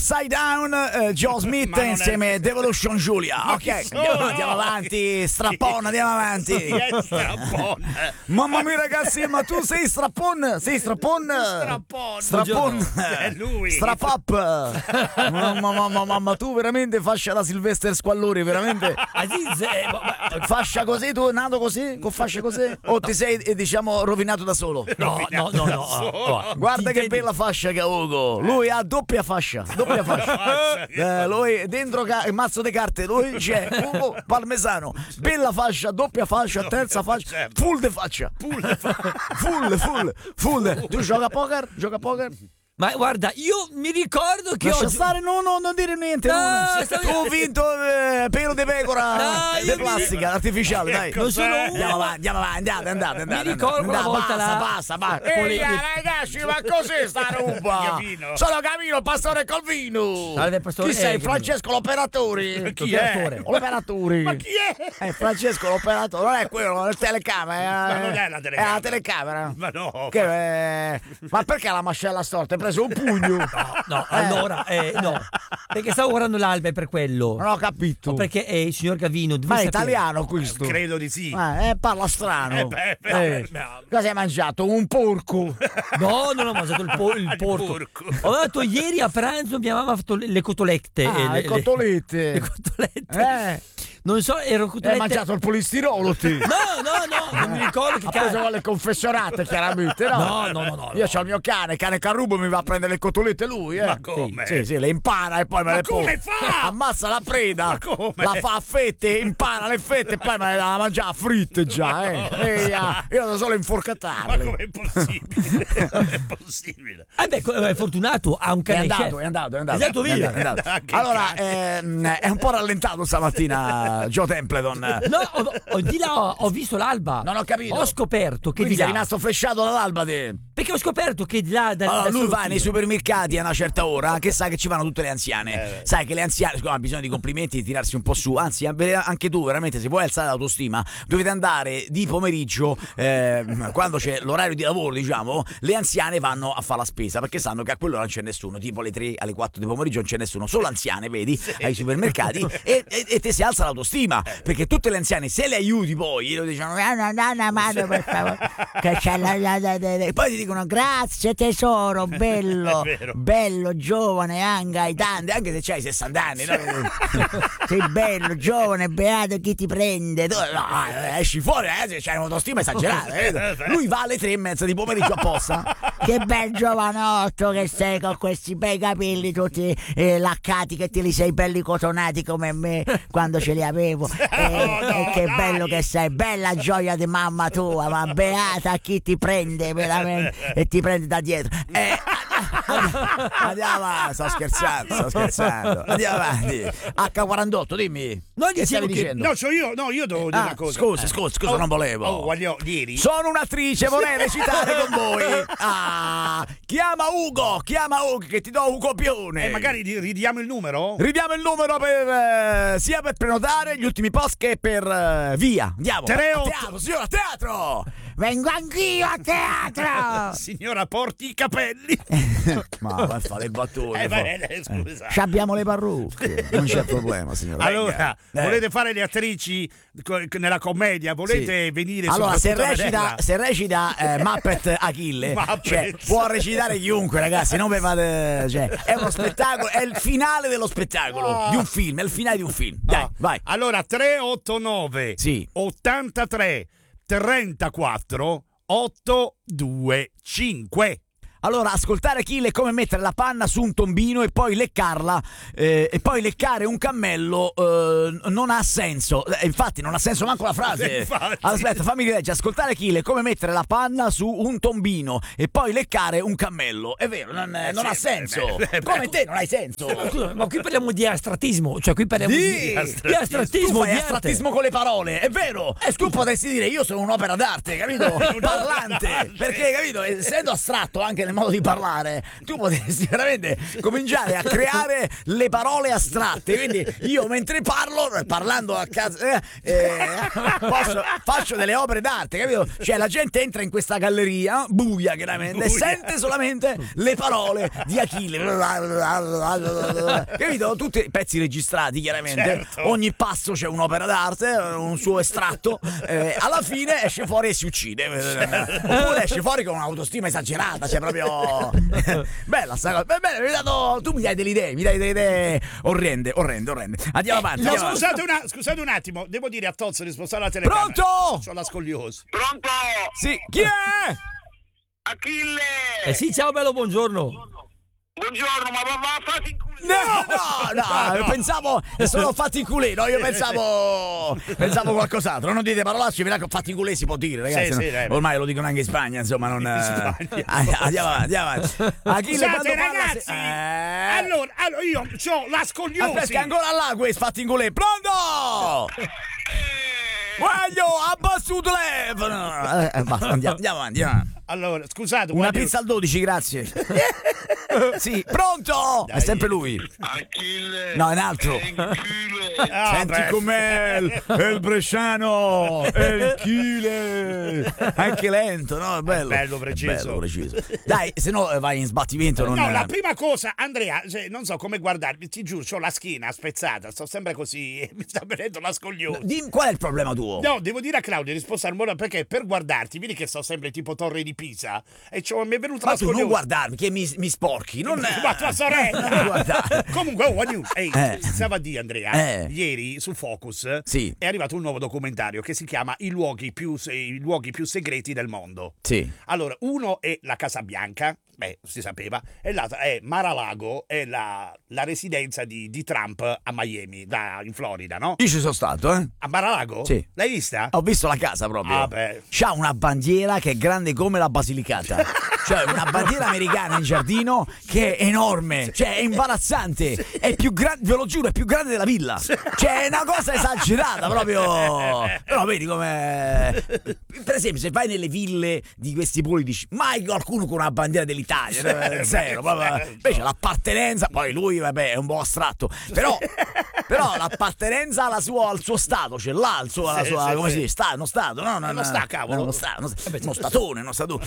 Upside Down, Joe Smith insieme a Devolution Giulia. Ok, andiamo avanti, strappone, andiamo avanti. Mamma mia ragazzi, ma tu sei strappone? Sei strappone? Strappone. È lui. Strap up. Mamma, tu veramente fascia da Sylvester Squallori, veramente. Fascia così, tu nato così, con fascia così? O ti sei, diciamo, rovinato da solo? No. Guarda che bella fascia che ha Ugo. Lui ha doppia fascia. Lui dentro il mazzo di carte, lui c'è Ugo Parmesano. Bella fascia, doppia fascia, terza fascia, full de faccia. Full. Tu gioca a poker? Ma guarda, io mi ricordo che Lascia stare, non dire niente. No, tu hai vinto pelo di pecora di plastica artificiale, dai. Non sono uno. Andiamo avanti, andate. Mi ricordo una volta basta. Ehi ragazzi, ma cos'è sta roba? Sono Camino, il pastore col vino. Chi sei? Francesco l'operatore? Chi è? L'operatore. Ma chi è? Francesco l'operatore, non è quello, il telecamera. Ma non è la telecamera. È la telecamera. Ma no. Ma perché la mascella storta? Preso un pugno. Allora no, perché stavo guardando l'alba, è per quello. Non ho capito. Perché il signor Gavino Ma è italiano questo? Credo di sì. Parla strano. Cosa hai mangiato? Un porco? No, non ho mangiato il porco. Ho dato ieri a pranzo, mia mamma ha fatto le cotolette. Le cotolette. Le cotolette. Non so, ero cotolette. Hai mangiato il polistirolo te? No, non mi ricordo che ha preso con le confessionate, chiaramente, no? No. Io c'ho il mio cane Carubo mi va a prendere le cotolette lui, Ma come? Sì, le impara e poi me le come fa? Ammazza la preda. Ma come? La fa a fette, impara le fette e poi me le dà da mangiare fritte già, Io devo solo inforcattarle. Ma com'è possibile? È possibile. È fortunato, ha un cane. È andato via. È andato. Allora, è un po' rallentato stamattina Joe Templeton. No, di là ho visto l'alba. Non ho capito. Ho scoperto che quindi di là sei rimasto flashato dall'alba perché ho scoperto che di là lui va nei supermercati a una certa ora, che sa che ci vanno tutte le anziane. Sai che le anziane hanno bisogno di complimenti, di tirarsi un po' su. Anzi, anche tu veramente, se vuoi alzare l'autostima, dovete andare di pomeriggio, quando c'è l'orario di lavoro, diciamo, le anziane vanno a fare la spesa perché sanno che a quell'ora non c'è nessuno, tipo alle 3, alle 4 di pomeriggio non c'è nessuno, solo anziane, vedi, ai supermercati e te si alza l'autostima, perché tutte le anziane, se le aiuti poi, lo dicono mano per favore, e poi ti dicono grazie tesoro, bello, giovane, anche se c'hai 60 anni, no? Sei bello, giovane, beato chi ti prende, esci fuori, c'hai un'autostima esagerata, lui va alle 3:30 di pomeriggio apposta. Che bel giovanotto che sei, con questi bei capelli tutti laccati, che te li sei belli cotonati come me quando ce li avevo. Che bello che sei, bella gioia di mamma tua, ma beata chi ti prende veramente e ti prende da dietro. Andiamo avanti, sto scherzando. Andiamo avanti. H48, dimmi. Che stavi dicendo? Io devo dire una cosa. Scusa, non volevo. Voglio ieri. Sono un'attrice, vorrei recitare con voi. Chiama Ugo che ti do un copione. Magari ridiamo il numero? Ridiamo il numero per sia per prenotare gli ultimi post che per via. Andiamo. Teatro, signora, teatro. Vengo anch'io a teatro. Signora, porti i capelli. Ma vai a fare le battute. Scusa. Abbiamo le parrucche. Non c'è problema, signora. Allora, volete fare le attrici nella commedia? Volete venire? Allora, se recita Muppet Achille, cioè, può recitare chiunque, ragazzi. Non vi fate. È uno spettacolo, è il finale dello spettacolo di un film. È il finale di un film. Dai, vai. Allora, 389 83 34 825. Allora, ascoltare Achille è come mettere la panna su un tombino e poi leccarla, e poi leccare un cammello non ha senso. Infatti non ha senso manco la frase. Aspetta, fammi rileggere. Ascoltare Achille è come mettere la panna su un tombino e poi leccare un cammello. È vero, non ha senso. Come te non hai senso. Scusa, ma qui parliamo di astrattismo, cioè qui parliamo di astrattismo. Tu fai astrattismo con le parole, è vero. Tu potresti dire io sono un'opera d'arte, capito? Parlante. Perché, capito, essendo astratto anche nel modo di parlare, tu potresti veramente cominciare a creare le parole astratte. Quindi io mentre parlo, parlando a caso, faccio delle opere d'arte, capito? Cioè la gente entra in questa galleria buia chiaramente e sente solamente le parole di Achille, capito? Tutti pezzi registrati chiaramente, certo. Ogni passo c'è un'opera d'arte, un suo estratto, alla fine esce fuori e si uccide, oppure esce fuori con un'autostima esagerata, cioè proprio bella sta cosa. Bene, tu mi dai delle idee orrende. Andiamo avanti. No, andiamo avanti. scusate un attimo, devo dire a Tozzo di spostare la telecamera. Pronto? C'ho la scoliosi. Pronto? Sì, chi è? Achille! Sì, ciao bello, buongiorno. Buongiorno, ma va a farti in culo! No, pensavo sono fatti in culino, io pensavo qualcos'altro. Non dite parolacce, mi raccomando, fatti in culè si può dire, ragazzi. Sì, ormai lo dicono anche in Spagna, insomma, non andiamo avanti. Achille, Scusate quando ragazzi, parla allora io ho la scoliosi. aspetta, ancora là questo fatti in culè. Pronto? Voglio abbassuto telefono. Basta, andiamo avanti. Allora, scusate, Una guardi- pizza al 12, grazie. Sì, pronto? Dai. È sempre lui. Achille! No, è un altro. È in culo! Senti beh. com'è il bresciano, è il chile. Anche lento, no? È bello. Bello, preciso. Dai, se no vai in sbattimento. Non No, la prima cosa, Andrea, non so come guardarmi, ti giuro, ho la schiena spezzata, sto sempre così, mi sta venendo la scogliosi. Qual è il problema tuo? No, devo dire a Claudio di spostarmi ora perché per guardarti, vedi che sto sempre tipo Torre di Pisa e mi è venuta Ma la tu scogliosi. non guardarmi, che mi sporchi. Non Ma tua sorella! Non guardare. Comunque, stavo a dire, Andrea, ieri su Focus Sì. è arrivato un nuovo documentario che si chiama I luoghi più segreti del mondo. Sì. Allora, uno è la Casa Bianca, si sapeva, e l'altro è Mar-a-Lago, è la residenza di Trump a Miami, in Florida, no? Io ci sono stato, A Mar-a-Lago? Sì. L'hai vista? Ho visto la casa proprio. Ah, beh. C'ha una bandiera che è grande come la Basilicata. Cioè una bandiera americana in giardino che è enorme, cioè è imbarazzante. È più grande, ve lo giuro, è più grande della villa. Cioè è una cosa esagerata proprio. Però vedi come, per esempio, se vai nelle ville di questi politici, mai qualcuno con una bandiera dell'Italia, zero. Proprio. Invece l'appartenenza, poi lui vabbè è un po' astratto, però l'appartenenza al suo stato, ce l'ha il suo, come si dice, uno stato, no? Non sta, cavolo. Uno statone.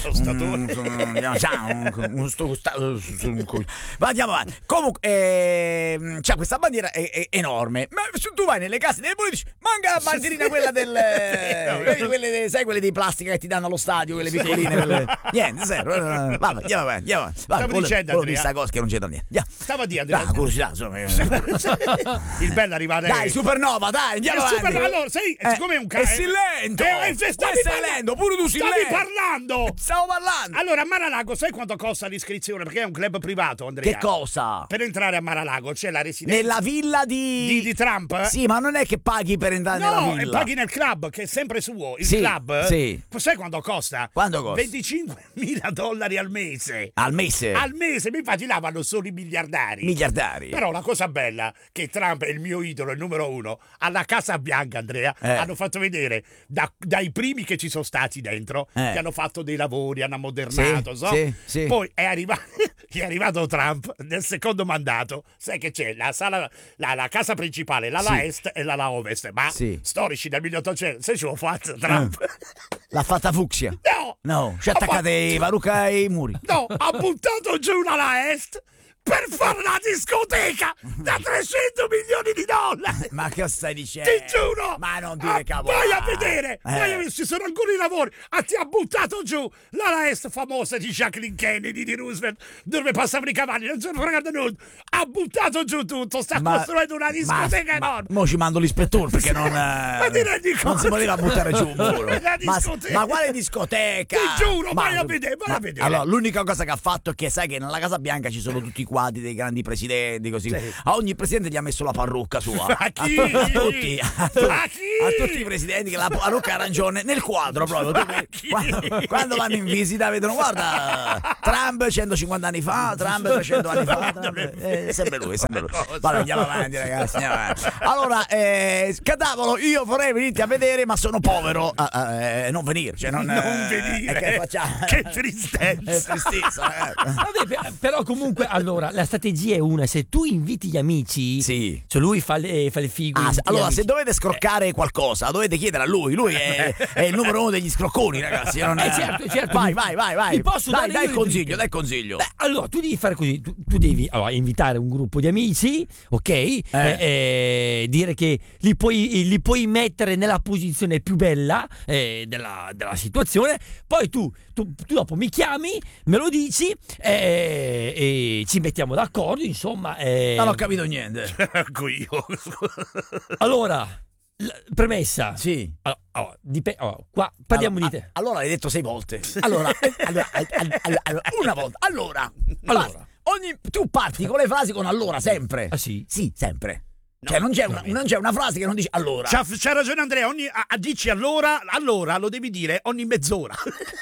Ma andiamo avanti. Comunque, c'ha questa bandiera è enorme. Ma se tu vai nelle case dei politici, manca la bandierina quella vedi quelle di plastica che ti danno allo stadio, quelle piccoline, niente, zero. Vabbè, andiamo avanti. Stavo dicendo, Andrea. questa cosa che non c'entra niente. Stavo a dire, Andrea. Dai, curiosità, insomma. Il bello arriva adesso. Dai, Supernova, dai, andiamo avanti. Allora, siccome è un È silento. Sei lento, pure tu sei Stavi lento. parlando. Stavo parlando. Allora, a Mar-a-Lago, sai quanto costa l'iscrizione? Perché è un club privato, Andrea. Che cosa? Per entrare a Mar-a-Lago c'è la residenza Nella villa di Trump? Sì, ma non è che paghi per entrare nella No, villa. paghi nel club, che è sempre suo. Il Sì, club? sì. Sai quanto costa? Quanto costa? $25.000 al mese. Al mese? Al mese, infatti là vanno solo i miliardari. Miliardari. Però la cosa bella che Trump è il mio idolo, il numero uno, alla Casa Bianca, Andrea, hanno fatto vedere dai primi che ci sono stati dentro, che hanno fatto dei lavori, hanno ammodernato, sì. Poi è arrivato Trump nel secondo mandato, sai che c'è la sala, la casa principale, l'ala est e l'ala ovest, ma storici del 1800, se ce l'ho fatto Trump. L'ha fatta fucsia? No, ci attaccate i Varuca ai muri. No, ha buttato giù l'ala est per fare la discoteca da $300 milioni. Ma che stai dicendo? Ti giuro! Ma non dire cavolo. Vai a vedere! Ci sono ancora i lavori! Ti ha buttato giù l'ala est famosa di Jacqueline Kennedy, di Roosevelt, dove passavano i cavalli, non se ne frega nulla. Ha buttato giù tutto, sta costruendo una discoteca enorme. Mo ci mando l'ispettore perché non. Ma ti rendi conto? Non si poteva buttare giù un muro. Ma quale discoteca? Ti giuro, vai a vedere. Allora, l'unica cosa che ha fatto è che sai che nella Casa Bianca ci sono tutti quanti quadri dei grandi presidenti, così. Sì. A ogni presidente gli ha messo la parrucca sua. A chi? A tutti. A chi? A tutti i presidenti che la parrucca arancione nel quadro proprio. Quando vanno in visita vedono, guarda, Trump 150 anni fa, Trump 300 anni fa, sempre lui, sempre lui. Vabbè, andiamo avanti, ragazzi, andiamo avanti. Allora, Cadavolo, io vorrei venirti a vedere, ma sono povero. Non venire, cioè non venire. Che facciamo? Che tristezza. È tristezza, ragazzi. Vabbè, però comunque allora la strategia è una: se tu inviti gli amici, Sì. cioè lui fa le figure. Allora, se dovete scroccare qualcosa, dovete chiedere a lui. Lui è il numero uno degli scrocconi, ragazzi. Non è... certo. Vai. Ti posso dai dare il io consiglio, dai il consiglio. Beh, allora tu devi fare così: tu devi invitare un gruppo di amici, ok? Dire che li puoi mettere nella posizione più bella della situazione. Poi tu dopo mi chiami, me lo dici e ci mettiamo d'accordo, insomma. Non ho capito niente. Ecco io. Allora, premessa. Sì. Allora, qua parliamo di te. Allora l'hai detto 6 volte. Allora, una volta. Allora. Tu parti con le frasi con allora, sempre. Ah sì? Sì, sempre. Cioè non c'è una frase che non dici allora. C'ha ragione Andrea, dici allora lo devi dire ogni mezz'ora.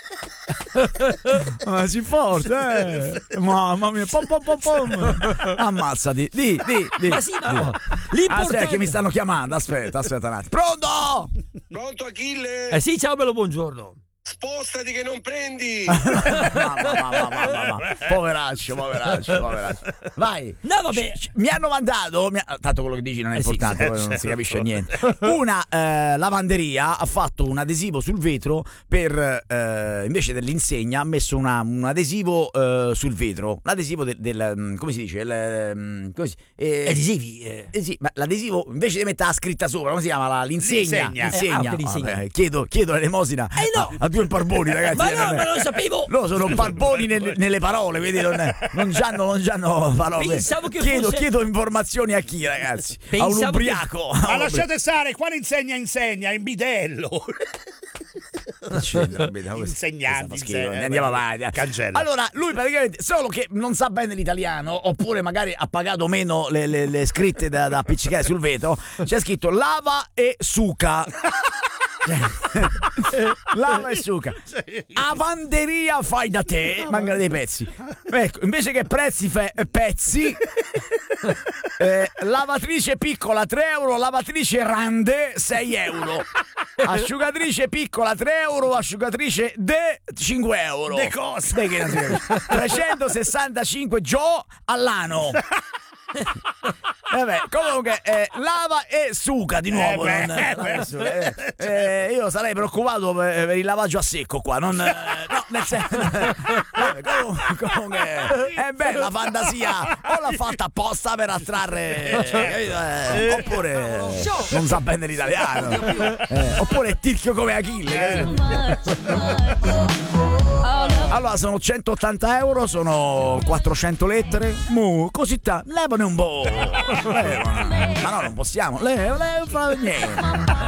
Si forte, mamma mia, pom. Ammazzati, di. Ma sì, no. Aspetta che mi stanno chiamando, aspetta un attimo. Pronto? Pronto Achille? Sì, ciao, bello, buongiorno. Spostati che non prendi. Mamma. Poveraccio. Vai. No, vabbè. Mi hanno mandato, tanto quello che dici non è importante, sì, poi non si capisce niente. Una lavanderia ha fatto un adesivo sul vetro per invece dell'insegna ha messo un adesivo sul vetro. L'adesivo del come si dice? Adesivi. Sì, ma l'adesivo invece di mettere la scritta sopra, come si chiama? L'insegna. L'insegna. Chiedo l'elemosina. No. A due barboni, ragazzi. Ma no, ma non lo sapevo. Loro sono barboni nelle parole, vedi? Non c'hanno parole. Pensavo che Chiedo informazioni a chi, ragazzi? A un ubriaco. Ma lasciate stare, quale insegna? In bidello. Insegnanti. Andiamo avanti. Cancello. Allora, lui praticamente, solo che non sa bene l'italiano, oppure magari ha pagato meno le scritte da appiccicare sul vetro, c'è scritto lava e suca. Lava e suca. Lavanderia fai da te, mancano dei pezzi. Ecco, invece che pezzi, lavatrice piccola 3 euro, lavatrice grande 6 euro. Asciugatrice piccola 3 euro, asciugatrice de 5 euro. De cosa? 365 Joe all'anno. Vabbè, comunque lava e suca di nuovo. Io sarei preoccupato per il lavaggio a secco qua, non no, nel senso. Comunque è bella la fantasia, o l'ha fatta apposta per attrarre, oppure non sa bene l'italiano, oppure è tirchio come Achille. Allora sono 180 euro, sono 400 lettere. Così levane un po'. Ma no, non possiamo. Leva niente.